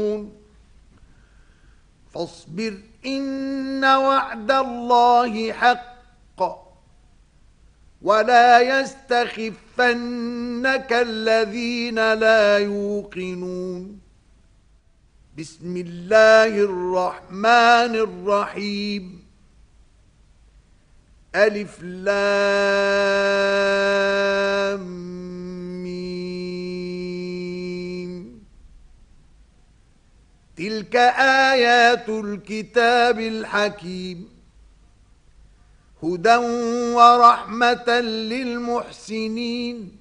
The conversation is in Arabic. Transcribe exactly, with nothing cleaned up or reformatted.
فاصبر إن وعد الله حق ولا يستخفنك الذين لا يوقنون. بسم الله الرحمن الرحيم. ألف لام ميم. تلك آيات الكتاب الحكيم هدى ورحمة للمحسنين.